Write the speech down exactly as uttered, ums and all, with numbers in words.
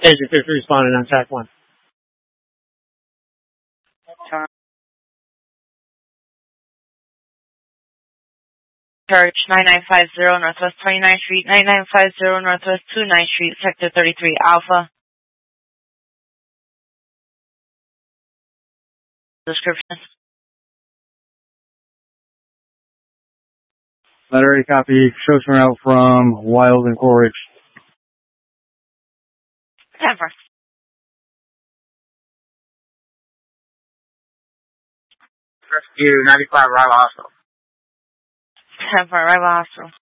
Agent fifty responding on track one. Church, nine nine five zero Northwest twenty-ninth Street, nine nine five zero Northwest twenty-ninth Street, Sector thirty-three, Alpha. Description. Letter A copy. Shows me out from Wild and Coleridge. Denver. Rescue ninety-five, Rival Hospital. Denver, Rival Hospital.